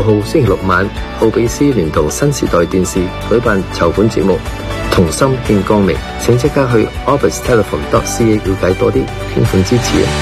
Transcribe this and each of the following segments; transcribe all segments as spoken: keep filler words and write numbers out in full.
號星期六晚，奧比斯聯同新時代電視舉辦籌款節目《同心獻光明》，請即刻去 office telephone dot c a 了解多啲，捐款支持啊！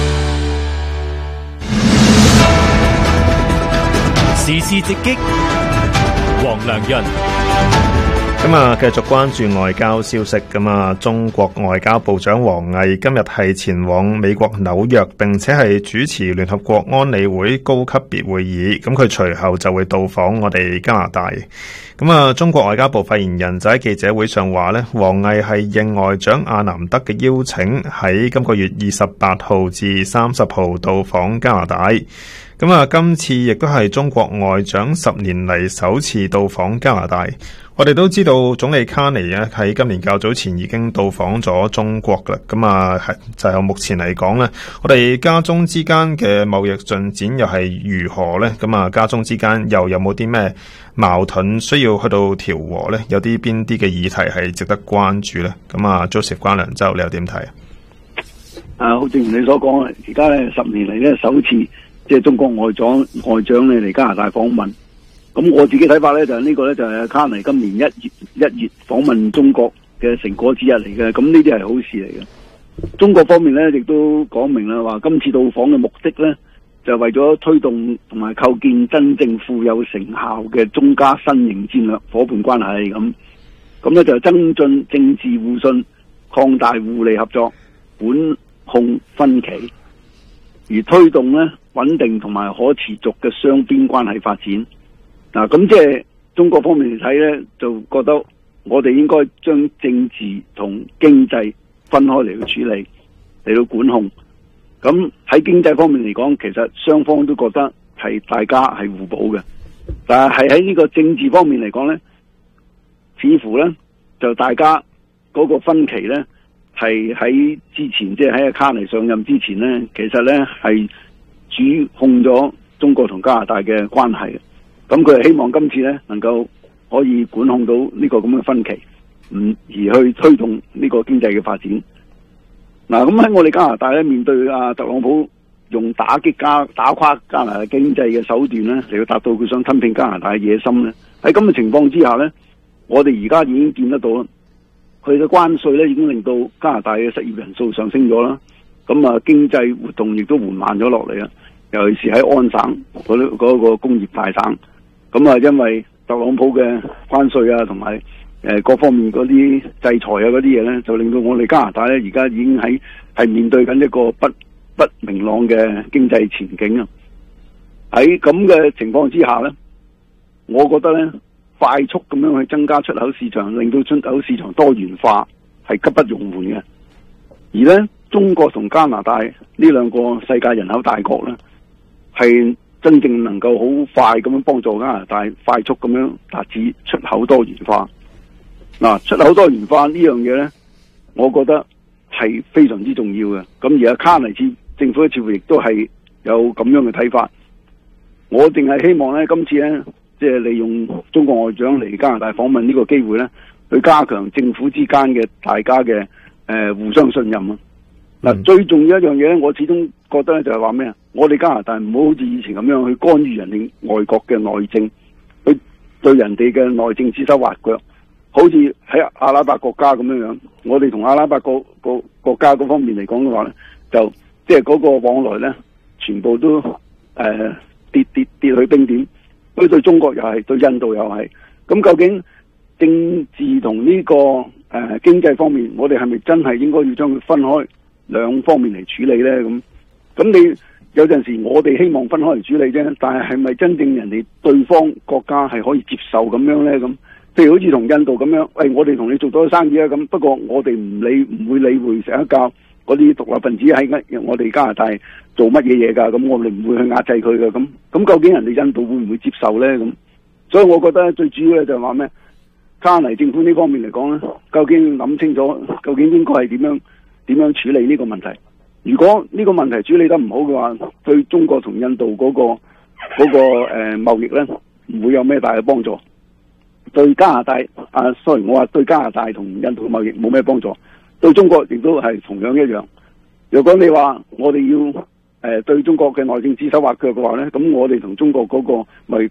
時事直擊，黃良潤。 咁啊，繼續關注外交消息。咁啊，中國外交部長王毅今日係前往美國紐約，並且係主持聯合國安理會高級別會議。咁佢隨後就會到訪我哋加拿大。咁啊，中國外交部發言人就喺記者會上話呢，王毅係應外長阿南德嘅邀請，喺今個月二十八號至三十號到訪加拿大。咁啊，今次亦都係中國外長十年嚟首次到訪加拿大。我哋都知道總理卡尼咧喺今年較早前已經到訪咗中國啦。咁啊，係就係目前嚟講咧，我哋加中之間嘅貿易進展又係如何呢？咁啊，加中之間又有冇啲咩矛盾需要去到調和呢？有啲邊啲嘅議題係值得關注呢？咁啊 ，Joseph 關良洲，你又點睇啊？ 啊，好正如你所講，而家咧十年嚟咧首次即係中國外長外長咧嚟加拿大訪問。咁我自己睇法咧就係呢個咧就係卡尼今年一月一月訪問中國嘅成果之一嚟嘅，咁呢啲係好事嚟嘅。中國方面咧亦都講明啦，話今次到訪嘅目的咧就係為咗推動同埋構建真正富有成效嘅中加新型戰略夥伴關係咁。咁咧就增進政治互信，擴大互利合作，管控分歧，而推動咧穩定同埋可持續嘅雙邊關係發展。嗱，咁即係中國方面嚟睇咧，就覺得我哋應該將政治同經濟分開嚟去處理，嚟到管控。咁喺經濟方面嚟講，其實雙方都覺得係大家係互補嘅。但係喺呢個政治方面嚟講咧，似乎咧就大家嗰個分歧咧係喺之前，即係喺阿卡尼上任之前咧，其實咧係主控咗中國同加拿大嘅關係。咁佢係希望今次咧能夠可以管控到呢個咁嘅分歧，唔而去推動呢個經濟嘅發展。嗱，咁喺我哋加拿大咧，面對阿特朗普用打擊加打垮加拿大經濟嘅手段咧，嚟到達到佢想吞併加拿大嘅野心咧。喺咁嘅情況之下咧，我哋而家已經見得到啦，佢嘅關稅咧已經令到加拿大嘅失業人數上升咗啦。咁啊，經濟活動亦都緩慢咗落嚟啦，尤其是喺安省嗰啲嗰個工業大省。咁啊，因為特朗普嘅關稅啊，同埋誒各方面嗰啲制裁啊嗰啲嘢咧，就令到我哋加拿大咧而家已經喺係面對緊一個不不明朗嘅經濟前景啊！喺咁嘅情況之下咧，我覺得咧快速咁樣去增加出口市場，令到出口市場多元化係急不容緩嘅。而咧中國同加拿大呢兩個世界人口大國咧，係真正能夠好快咁樣幫助加拿大快速咁樣達至出口多元化。嗱，出口多元化呢樣嘢呢，我覺得係非常之重要嘅。咁而家卡尼茨政府似乎亦都係有咁樣嘅睇法。我淨係希望呢，今次呢，即係利用中國外長嚟加拿大訪問呢個機會呢，去加強政府之間嘅大家嘅誒互相信任啊。嗱、嗯，最重要一樣嘢咧，我始終覺得咧就係話咩啊？我哋加拿大唔好好似以前咁樣去干預人哋外國嘅內政，去對人哋嘅內政指手畫腳。好似喺阿拉伯國家咁樣樣，我哋同阿拉伯國國國家嗰方面嚟講嘅話咧，就即係嗰個往來咧，全部都誒、呃、跌跌跌去冰點。所以對中國又係，對印度又係。咁究竟政治同呢、這個誒、呃、經濟方面，我哋係咪真係應該要將佢分開兩方面嚟處理咧？咁咁你有陣時我哋希望分開嚟處理啫，但係係咪真正人哋對方國家係可以接受咁樣咧？咁譬如好似同印度咁樣，喂，我哋同你做多生意啊，咁不過我哋唔理唔會理會成一教嗰啲獨立分子喺我哋加拿大做乜嘢嘢㗎，咁我哋唔會去壓制佢㗎，咁咁究竟人哋印度會唔會接受咧？咁所以我覺得最主要咧就係話咩？卡尼政府呢方面嚟講咧，究竟諗清楚，究竟應該係點樣點樣處理呢個問題？如果呢個問題處理得唔好嘅話，對中國同印度嗰、嗰個嗰、嗰個誒、呃、貿易咧，唔會有咩大嘅幫助。對加拿大啊 ，sorry， 我話對加拿大同印度嘅貿易冇咩幫助，對中國亦都係同樣一樣。如果你話我哋要誒、呃、對中國嘅內政指手畫腳嘅話咧，咁我哋同中國嗰個貿易